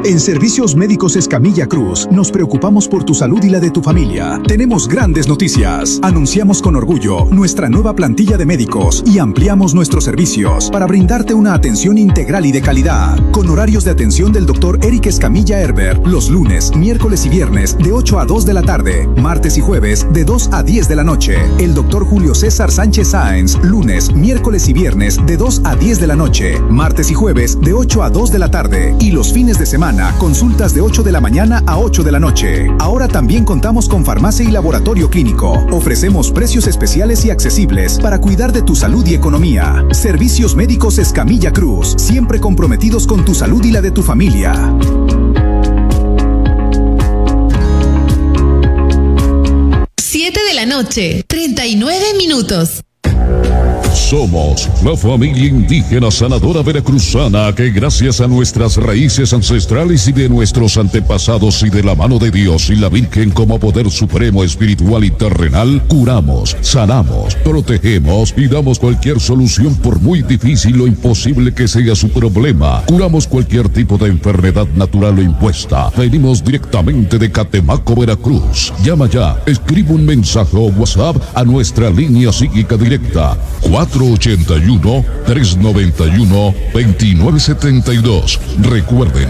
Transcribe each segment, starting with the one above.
En Servicios Médicos Escamilla Cruz, nos preocupamos por tu salud y la de tu familia. Tenemos grandes noticias. Anunciamos con orgullo nuestra nueva plantilla de médicos y ampliamos nuestros servicios para brindarte una atención integral y de calidad. Con horarios de atención del Dr. Eric Escamilla Herbert, los lunes, miércoles y viernes de 8 a 2 de la tarde, martes y jueves de 2 a 10 de la noche. El Dr. Julio César Sánchez Sáenz, lunes, miércoles y viernes de 2 a 10 de la noche, martes y jueves de 8 a 2 de la tarde y los fines de semana consultas de 8 de la mañana a 8 de la noche. Ahora también contamos con farmacia y laboratorio clínico. Ofrecemos precios especiales y accesibles para cuidar de tu salud y economía. Servicios Médicos Escamilla Cruz, siempre comprometidos con tu salud y la de tu familia. Siete de la noche, 39 minutos. Somos la familia indígena sanadora veracruzana que gracias a nuestras raíces ancestrales y de nuestros antepasados y de la mano de Dios y la Virgen como poder supremo espiritual y terrenal, curamos, sanamos, protegemos y damos cualquier solución por muy difícil o imposible que sea su problema. Curamos cualquier tipo de enfermedad natural o impuesta. Venimos directamente de Catemaco, Veracruz. Llama ya, escribe un mensaje o WhatsApp a nuestra línea psíquica directa 481-391-2972. Recuerden,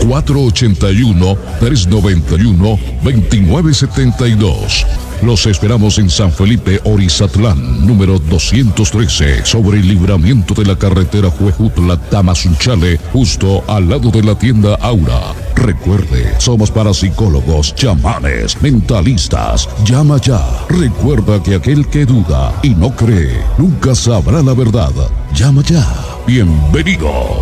481-391-2972. Los esperamos en San Felipe, Orizatlán, número 213, sobre el libramiento de la carretera Huejutla-Tamazunchale, justo al lado de la tienda Aura. Recuerde, somos parapsicólogos, chamanes, mentalistas. Llama ya. Recuerda que aquel que duda y no cree, nunca sabrá la verdad. Llama ya. Bienvenidos.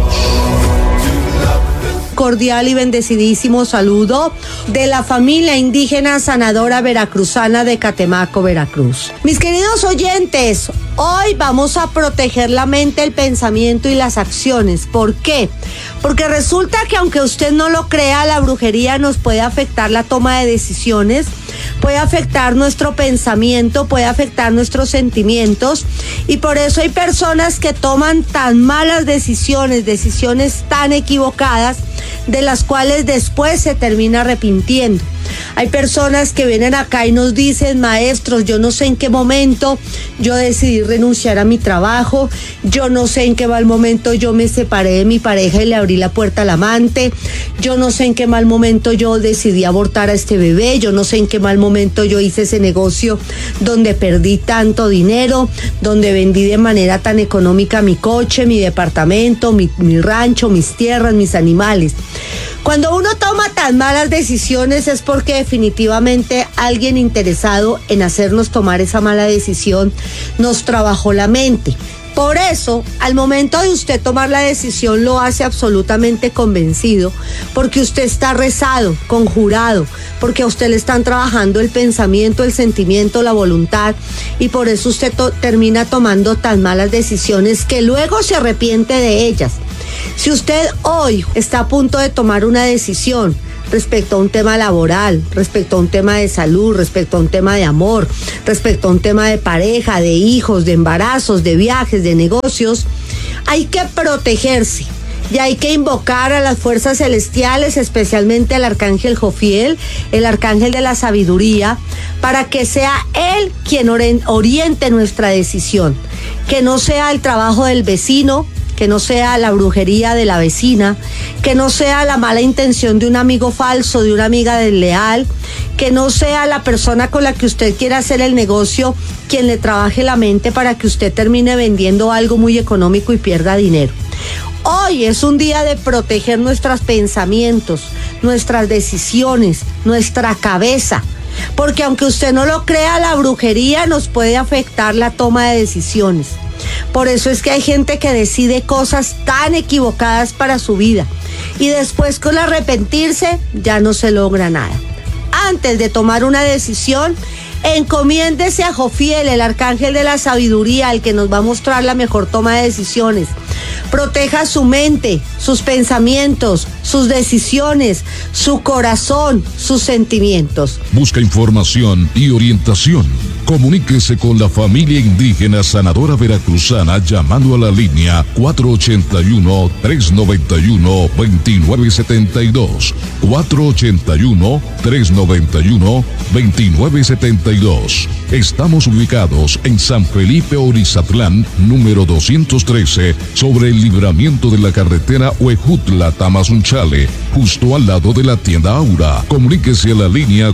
Cordial y bendecidísimo saludo de la familia indígena sanadora veracruzana de Catemaco, Veracruz. Mis queridos oyentes, hoy vamos a proteger la mente, el pensamiento y las acciones. ¿Por qué? Porque resulta que aunque usted no lo crea, la brujería nos puede afectar la toma de decisiones, puede afectar nuestro pensamiento, puede afectar nuestros sentimientos, y por eso hay personas que toman tan malas decisiones tan equivocadas, de las cuales después se termina arrepintiendo. Hay personas que vienen acá y nos dicen: maestros, yo no sé en qué momento yo decidí renunciar a mi trabajo, yo no sé en qué mal momento yo me separé de mi pareja y le abrí la puerta al amante, yo no sé en qué mal momento yo decidí abortar a este bebé, yo no sé en qué mal momento yo hice ese negocio donde perdí tanto dinero, donde vendí de manera tan económica mi coche, mi departamento, mi rancho, mis tierras, mis animales. Cuando uno toma tan malas decisiones es porque definitivamente alguien interesado en hacernos tomar esa mala decisión nos trabajó la mente. Por eso, al momento de usted tomar la decisión, lo hace absolutamente convencido, porque usted está rezado, conjurado, porque a usted le están trabajando el pensamiento, el sentimiento, la voluntad, y por eso usted termina tomando tan malas decisiones que luego se arrepiente de ellas. Si usted hoy está a punto de tomar una decisión respecto a un tema laboral, respecto a un tema de salud, respecto a un tema de amor, respecto a un tema de pareja, de hijos, de embarazos, de viajes, de negocios, hay que protegerse. Y hay que invocar a las fuerzas celestiales, especialmente al arcángel Jofiel, el arcángel de la sabiduría, para que sea él quien oriente nuestra decisión. Que no sea el trabajo del vecino, que no sea la brujería de la vecina, que no sea la mala intención de un amigo falso, de una amiga desleal, que no sea la persona con la que usted quiera hacer el negocio quien le trabaje la mente para que usted termine vendiendo algo muy económico y pierda dinero. Hoy es un día de proteger nuestros pensamientos, nuestras decisiones, nuestra cabeza, porque aunque usted no lo crea, la brujería nos puede afectar la toma de decisiones. Por eso es que hay gente que decide cosas tan equivocadas para su vida y después, con arrepentirse, ya no se logra nada. Antes de tomar una decisión, encomiéndese a Jofiel, el arcángel de la sabiduría, el que nos va a mostrar la mejor toma de decisiones. Proteja su mente, sus pensamientos, sus decisiones, su corazón, sus sentimientos. Busca información y orientación. Comuníquese con la familia indígena sanadora veracruzana llamando a la línea 481-391-2972. 481-391-2972. Estamos ubicados en San Felipe Orizatlán, número 213, sobre el libramiento de la carretera Huejutla-Tamazunchale, justo al lado de la tienda Aura. Comuníquese a la línea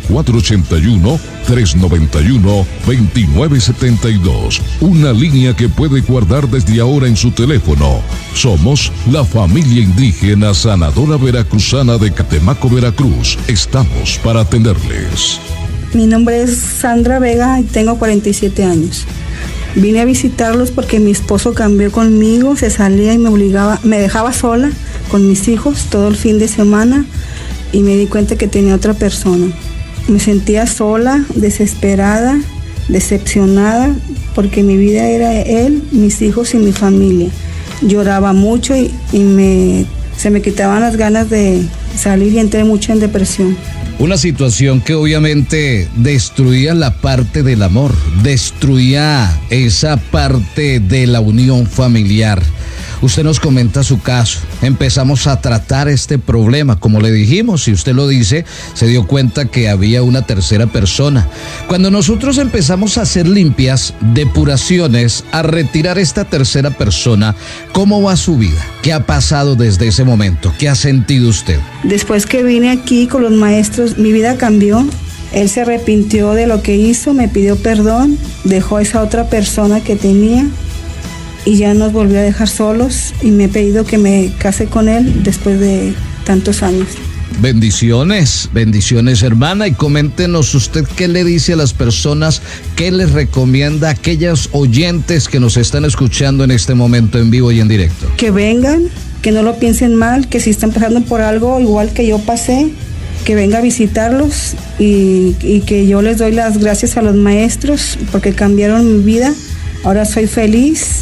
481-391-2972. Una línea que puede guardar desde ahora en su teléfono. Somos la familia indígena sanadora veracruzana de Catemaco, Veracruz. Estamos para atenderles. Mi nombre es Sandra Vega y tengo 47 años. Vine a visitarlos porque mi esposo cambió conmigo, se salía y me dejaba sola con mis hijos todo el fin de semana y me di cuenta que tenía otra persona. Me sentía sola, desesperada, decepcionada, porque mi vida era él, mis hijos y mi familia. Lloraba mucho y se me quitaban las ganas de salir y entré mucho en depresión. Una situación que obviamente destruía la parte del amor, destruía esa parte de la unión familiar. Usted nos comenta su caso, empezamos a tratar este problema, como le dijimos, si usted lo dice, se dio cuenta que había una tercera persona. Cuando nosotros empezamos a hacer limpias, depuraciones, a retirar esta tercera persona, ¿cómo va su vida? ¿Qué ha pasado desde ese momento? ¿Qué ha sentido usted? Después que vine aquí con los maestros, mi vida cambió. Él se arrepintió de lo que hizo, me pidió perdón, dejó a esa otra persona que tenía y ya nos volvió a dejar solos y me ha pedido que me case con él después de tantos años. Bendiciones, bendiciones hermana, y coméntenos usted qué le dice a las personas, qué les recomienda a aquellas oyentes que nos están escuchando en este momento en vivo y en directo. Que vengan, que no lo piensen mal, que si están pasando por algo igual que yo pasé, que venga a visitarlos y que yo les doy las gracias a los maestros porque cambiaron mi vida. Ahora soy feliz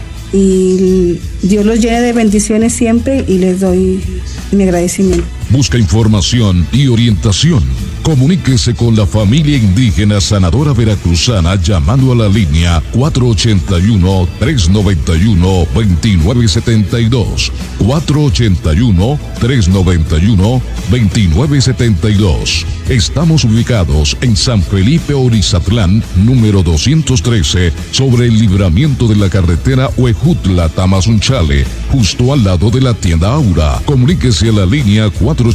y Dios los llene de bendiciones siempre y les doy mi agradecimiento. Busca información y orientación. Comuníquese con la familia indígena sanadora veracruzana llamando a la línea 481-391-2972. 481-391-2972. Estamos ubicados en San Felipe Orizatlán, número 213, sobre el libramiento de la carretera Huejutla-Tamazunchale, justo al lado de la tienda Aura. Comuníquese a la línea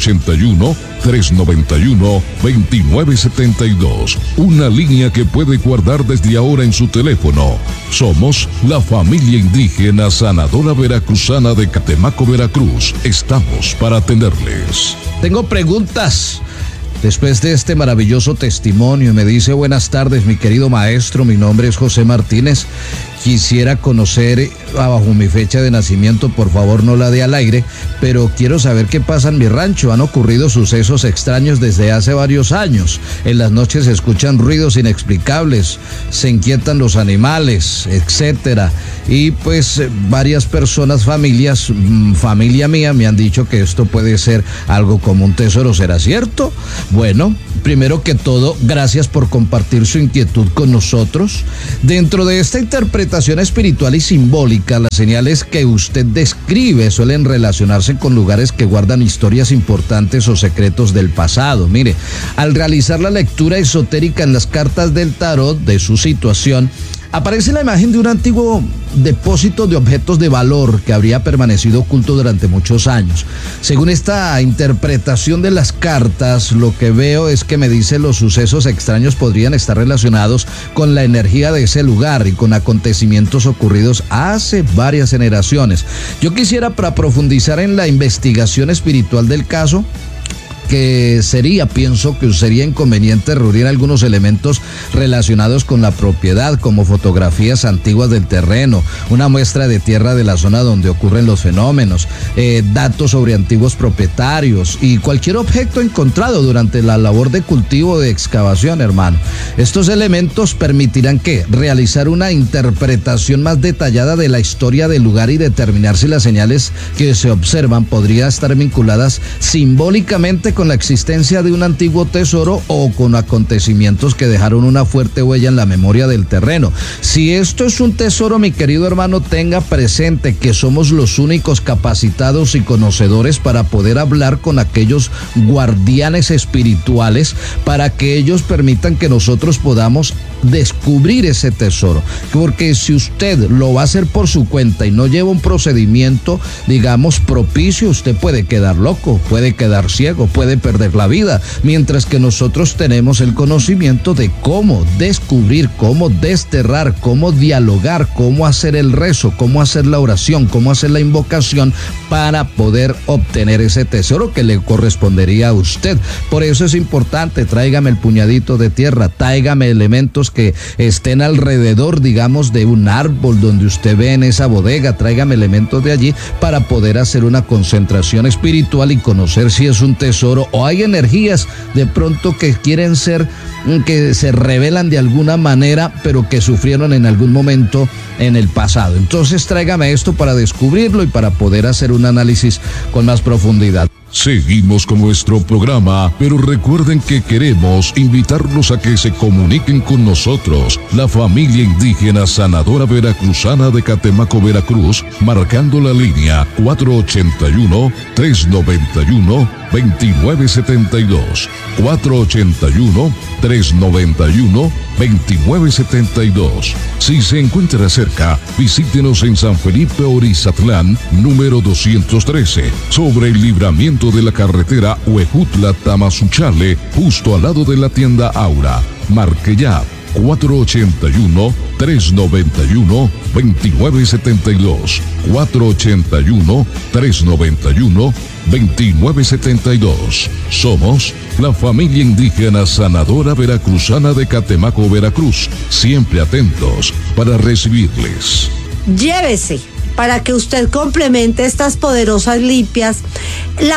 481-391-2972. Una línea que puede guardar desde ahora en su teléfono. Somos la familia indígena sanadora veracruzana de Catemaco, Veracruz. Estamos para atenderles. Tengo preguntas. Después de este maravilloso testimonio, me dice: buenas tardes, mi querido maestro, mi nombre es José Martínez. Quisiera conocer bajo mi fecha de nacimiento, por favor no la dé al aire, pero quiero saber qué pasa en mi rancho. Han ocurrido sucesos extraños desde hace varios años. En las noches se escuchan ruidos inexplicables, se inquietan los animales, etcétera. Y pues varias personas, familia mía, me han dicho que esto puede ser algo como un tesoro. ¿Será cierto? Bueno, primero que todo, gracias por compartir su inquietud con nosotros. Dentro de esta interpretación espiritual y simbólica, las señales que usted describe suelen relacionarse con lugares que guardan historias importantes o secretos del pasado. Mire, al realizar la lectura esotérica en las cartas del tarot de su situación, aparece la imagen de un antiguo depósito de objetos de valor que habría permanecido oculto durante muchos años. Según esta interpretación de las cartas, lo que veo es que me dice los sucesos extraños podrían estar relacionados con la energía de ese lugar y con acontecimientos ocurridos hace varias generaciones. Yo quisiera, para profundizar en la investigación espiritual del caso, pienso que sería inconveniente reunir algunos elementos relacionados con la propiedad, como fotografías antiguas del terreno, una muestra de tierra de la zona donde ocurren los fenómenos, datos sobre antiguos propietarios y cualquier objeto encontrado durante la labor de cultivo o de excavación, hermano. Estos elementos permitirán realizar una interpretación más detallada de la historia del lugar y determinar si las señales que se observan podrían estar vinculadas simbólicamente con la existencia de un antiguo tesoro o con acontecimientos que dejaron una fuerte huella en la memoria del terreno. Si esto es un tesoro, mi querido hermano, tenga presente que somos los únicos capacitados y conocedores para poder hablar con aquellos guardianes espirituales para que ellos permitan que nosotros podamos descubrir ese tesoro, porque si usted lo va a hacer por su cuenta y no lleva un procedimiento, digamos, propicio, usted puede quedar loco, puede quedar ciego, puede perder la vida, mientras que nosotros tenemos el conocimiento de cómo descubrir, cómo desterrar, cómo dialogar, cómo hacer el rezo, cómo hacer la oración, cómo hacer la invocación para poder obtener ese tesoro que le correspondería a usted. Por eso es importante, tráigame el puñadito de tierra, tráigame elementos que estén alrededor, digamos, de un árbol donde usted ve en esa bodega, tráigame elementos de allí para poder hacer una concentración espiritual y conocer si es un tesoro o hay energías de pronto que quieren ser, que se revelan de alguna manera, pero que sufrieron en algún momento en el pasado. Entonces tráigame esto para descubrirlo y para poder hacer un análisis con más profundidad. Seguimos con nuestro programa, pero recuerden que queremos invitarlos a que se comuniquen con nosotros, la familia indígena sanadora veracruzana de Catemaco, Veracruz, marcando la línea 481-391-2972, 481-391-2972. Si se encuentra cerca, visítenos en San Felipe Orizatlán, número 213, sobre el libramiento de la carretera Huejutla-Tamazunchale, justo al lado de la tienda Aura. Marque ya 481-391-2972, 481-391-2972. Somos la familia indígena sanadora veracruzana de Catemaco, Veracruz, siempre atentos para recibirles. Llévese, para que usted complemente estas poderosas limpias, el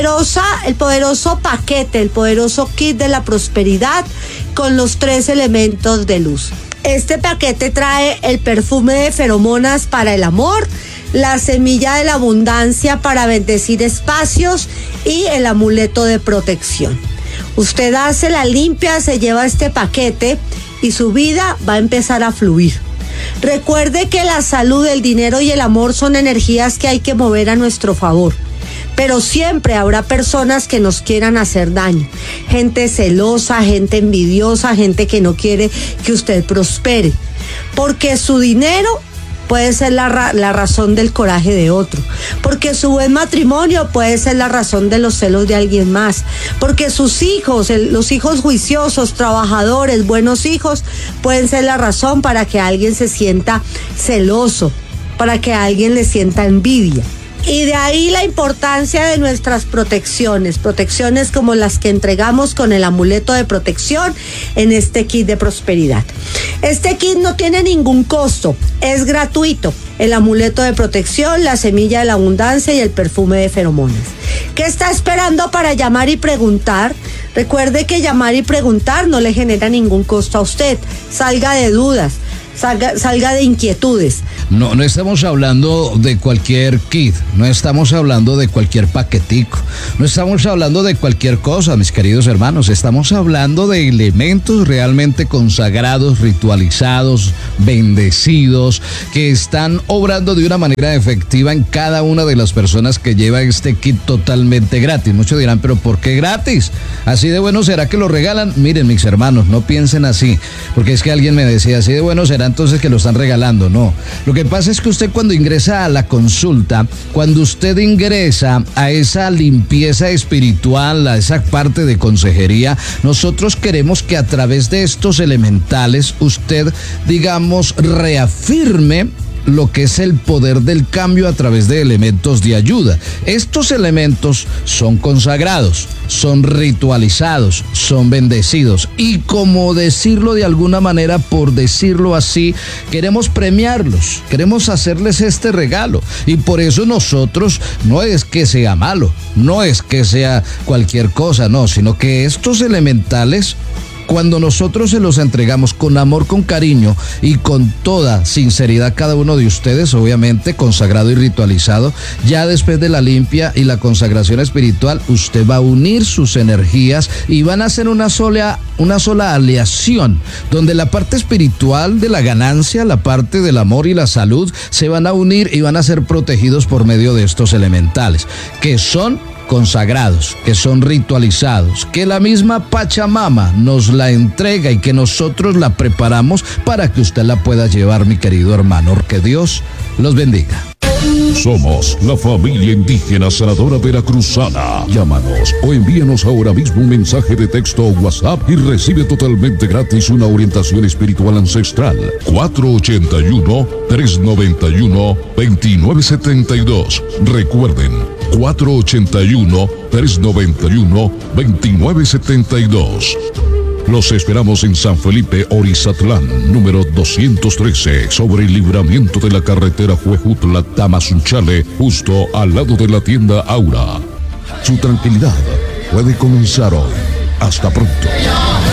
poderoso paquete, el poderoso kit de la prosperidad con los 3 elementos de luz. Este paquete trae el perfume de feromonas para el amor, la semilla de la abundancia para bendecir espacios y el amuleto de protección. Usted hace la limpia, se lleva este paquete y su vida va a empezar a fluir. Recuerde que la salud, el dinero y el amor son energías que hay que mover a nuestro favor. Pero siempre habrá personas que nos quieran hacer daño. Gente celosa, gente envidiosa, gente que no quiere que usted prospere. Porque su dinero puede ser la razón del coraje de otro, porque su buen matrimonio puede ser la razón de los celos de alguien más, porque sus hijos, los hijos juiciosos, trabajadores, buenos hijos, pueden ser la razón para que alguien se sienta celoso, para que alguien le sienta envidia. Y de ahí la importancia de nuestras protecciones como las que entregamos con el amuleto de protección en este kit de prosperidad. Este kit no tiene ningún costo, es gratuito. El amuleto de protección, la semilla de la abundancia y el perfume de feromonas. ¿Qué está esperando para llamar y preguntar? Recuerde que llamar y preguntar no le genera ningún costo a usted. Salga de dudas. Salga de inquietudes. No estamos hablando de cualquier kit, no estamos hablando de cualquier paquetico, no estamos hablando de cualquier cosa, mis queridos hermanos, estamos hablando de elementos realmente consagrados, ritualizados, bendecidos, que están obrando de una manera efectiva en cada una de las personas que lleva este kit totalmente gratis. Muchos dirán, pero ¿por qué gratis? ¿Así de bueno será que lo regalan? Miren, mis hermanos, no piensen así, porque es que alguien me decía, así de bueno será entonces que lo están regalando. No, lo que pasa es que usted cuando ingresa a la consulta, cuando usted ingresa a esa limpieza espiritual, a esa parte de consejería, nosotros queremos que a través de estos elementales usted, digamos, reafirme lo que es el poder del cambio a través de elementos de ayuda. Estos elementos son consagrados, son ritualizados, son bendecidos y, como decirlo de alguna manera, por decirlo así, queremos premiarlos, queremos hacerles este regalo, y por eso nosotros no es que sea malo, no es que sea cualquier cosa, no, sino que estos elementales Cuando nosotros se los entregamos con amor, con cariño y con toda sinceridad, cada uno de ustedes, obviamente consagrado y ritualizado, ya después de la limpia y la consagración espiritual, usted va a unir sus energías y van a hacer una sola aleación, donde la parte espiritual de la ganancia, la parte del amor y la salud se van a unir y van a ser protegidos por medio de estos elementales, que son consagrados, que son ritualizados, que la misma Pachamama nos la entrega y que nosotros la preparamos para que usted la pueda llevar, mi querido hermano. Que Dios los bendiga. Somos la familia indígena sanadora veracruzana. Llámanos o envíanos ahora mismo un mensaje de texto o WhatsApp y recibe totalmente gratis una orientación espiritual ancestral. 481-391-2972. Recuerden, 481-391-2972. Los esperamos en San Felipe, Orizatlán, número 213, sobre el libramiento de la carretera Huejutla-Tamazunchale, justo al lado de la tienda Aura. Su tranquilidad puede comenzar hoy. Hasta pronto.